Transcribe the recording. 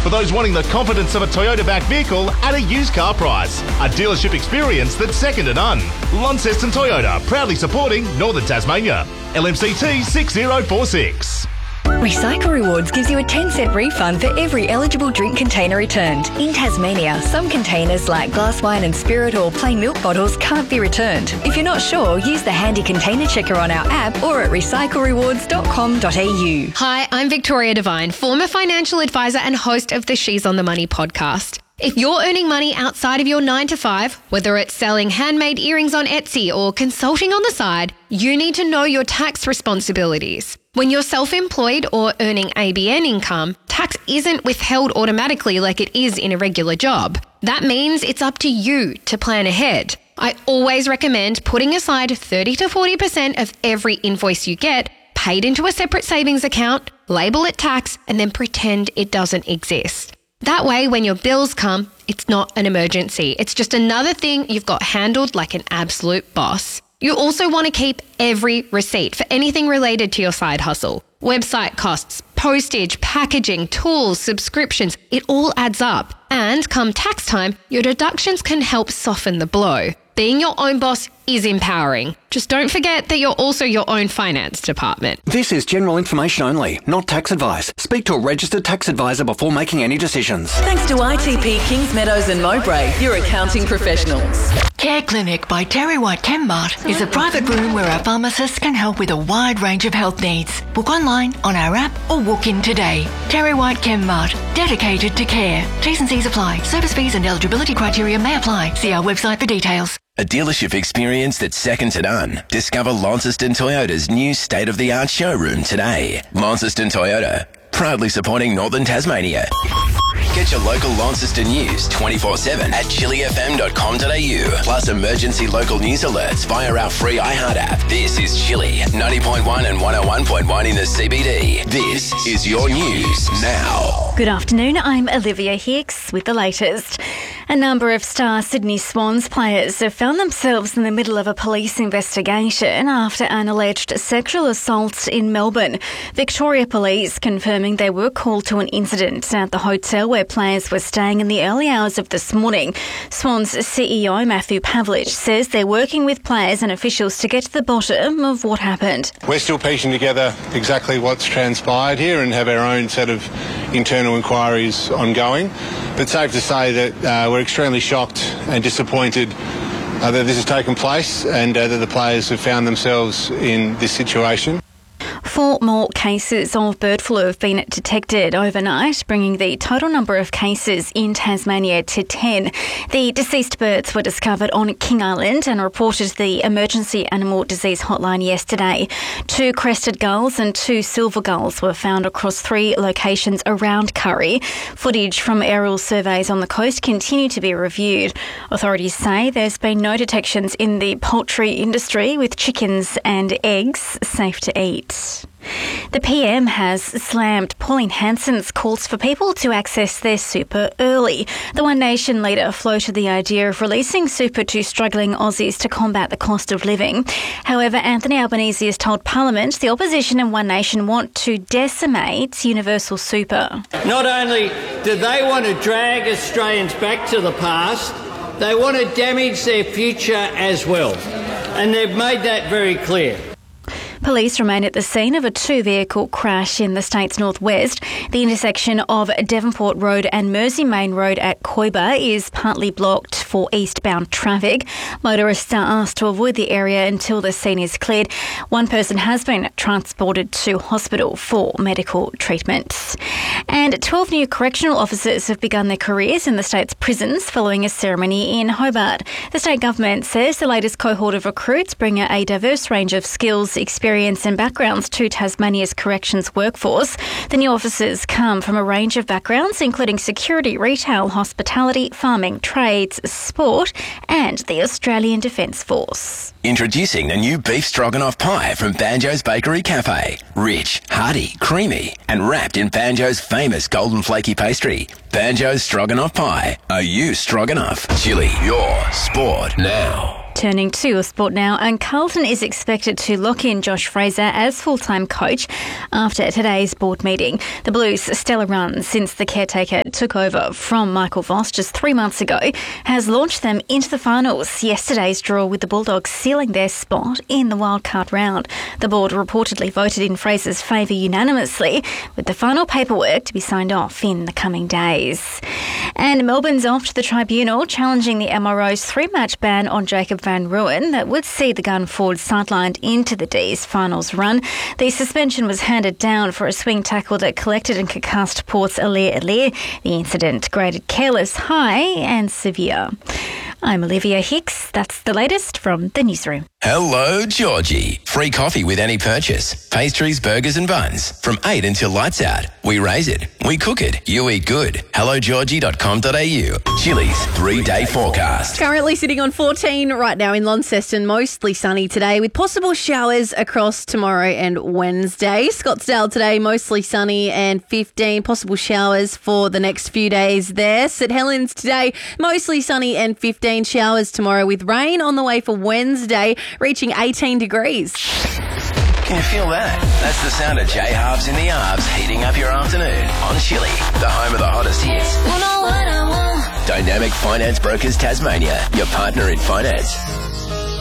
for those wanting the confidence of a Toyota-backed vehicle at a used car price. A dealership experience that's second to none. Launceston Toyota, proudly supporting Northern Tasmania. LMCT 6046. Recycle Rewards gives you a 10-cent refund for every eligible drink container returned. In Tasmania, some containers like glass wine and spirit or plain milk bottles can't be returned. If you're not sure, use the handy container checker on our app or at recyclerewards.com.au. Hi, I'm Victoria Devine, former financial advisor and host of the She's on the Money podcast. If you're earning money outside of your 9 to 5, whether it's selling handmade earrings on Etsy or consulting on the side, you need to know your tax responsibilities. When you're self-employed or earning ABN income, tax isn't withheld automatically like it is in a regular job. That means it's up to you to plan ahead. I always recommend putting aside 30 to 40% of every invoice you get, paid into a separate savings account, label it tax, and then pretend it doesn't exist. That way, when your bills come, it's not an emergency. It's just another thing you've got handled like an absolute boss. You also want to keep every receipt for anything related to your side hustle. Website costs, postage, packaging, tools, subscriptions, it all adds up. And come tax time, your deductions can help soften the blow. Being your own boss is empowering. Just don't forget that you're also your own finance department. This is general information only, not tax advice. Speak to a registered tax advisor before making any decisions. Thanks to ITP Kings Meadows and Mowbray, your accounting professionals. Care Clinic by Terry White Chemmart is a private room where our pharmacists can help with a wide range of health needs. Book online, on our app, or walk in today. Terry White Chemmart, dedicated to care. T's and C's apply. Service fees and eligibility criteria may apply. See our website for details. A dealership experience that's second to none. Discover Launceston Toyota's new state-of-the-art showroom today. Launceston Toyota, proudly supporting Northern Tasmania. Get your local Launceston news 24/7 at chillyfm.com.au. Plus emergency local news alerts via our free iHeart app. This is Chilly 90.1 and 101.1 in the CBD. This is your news now. Good afternoon, I'm Olivia Hicks with the latest. A number of star Sydney Swans players have found themselves in the middle of a police investigation after an alleged sexual assault in Melbourne. Victoria Police confirming they were called to an incident at the hotel where players were staying in the early hours of this morning. Swans CEO Matthew Pavlich says they're working with players and officials to get to the bottom of what happened. We're still piecing together exactly what's transpired here and have our own set of internal inquiries ongoing. But safe to say that we're extremely shocked and disappointed that this has taken place and that the players have found themselves in this situation. 4 more cases of bird flu have been detected overnight, bringing the total number of cases in Tasmania to 10. The deceased birds were discovered on King Island and reported to the Emergency Animal Disease Hotline yesterday. 2 crested gulls and 2 silver gulls were found across 3 locations around Curry. Footage from aerial surveys on the coast continue to be reviewed. Authorities say there's been no detections in the poultry industry, with chickens and eggs safe to eat. The PM has slammed Pauline Hanson's calls for people to access their super early. The One Nation leader floated the idea of releasing super to struggling Aussies to combat the cost of living. However, Anthony Albanese has told Parliament the opposition and One Nation want to decimate universal super. Not only do they want to drag Australians back to the past, they want to damage their future as well. And they've made that very clear. Police remain at the scene of a 2-vehicle crash in the state's northwest. The intersection of Devonport Road and Mersey Main Road at Coiba is partly blocked for eastbound traffic. Motorists are asked to avoid the area until the scene is cleared. 1 person has been transported to hospital for medical treatment. And 12 new correctional officers have begun their careers in the state's prisons following a ceremony in Hobart. The state government says the latest cohort of recruits bring a diverse range of skills, experience and backgrounds to Tasmania's corrections workforce. The new officers come from a range of backgrounds, including security, retail, hospitality, farming, trades, sport, and the Australian Defence Force. Introducing the new beef stroganoff pie from Banjo's Bakery Cafe. Rich, hearty, creamy, and wrapped in Banjo's famous golden flaky pastry. Banjo's Stroganoff Pie. Are you strong enough? Chilly, your sport now. Turning to your sport now, and Carlton is expected to lock in Josh Fraser as full-time coach after today's board meeting. The Blues' stellar run since the caretaker took over from Michael Voss just 3 months ago has launched them into the finals. Yesterday's draw with the Bulldogs sealing their spot in the wildcard round. The board reportedly voted in Fraser's favour unanimously, with the final paperwork to be signed off in the coming days. And Melbourne's off to the tribunal, challenging the MRO's 3-match ban on Jacob van Rooyen that would see the gun forward sidelined into the D's finals run. The suspension was handed down for a swing tackle that collected and concussed Port's Aliir Aliir. The incident graded careless, high and severe. I'm Olivia Hicks. That's the latest from the newsroom. Hello, Georgie. Free coffee with any purchase. Pastries, burgers and buns. From 8 until lights out. We raise it. We cook it. You eat good. HelloGeorgie.com.au. Chili's 3-day forecast. Currently sitting on 14 right now in Launceston. Mostly sunny today with possible showers across tomorrow and Wednesday. Scottsdale today, mostly sunny and 15. Possible showers for the next few days there. St Helens today, mostly sunny and 15. Showers tomorrow with rain on the way for Wednesday, reaching 18 degrees. Can you feel that? That's the sound of J Harbs in the Arbs heating up your afternoon on Chili, the home of the hottest hits. Dynamic Finance Brokers Tasmania, your partner in finance.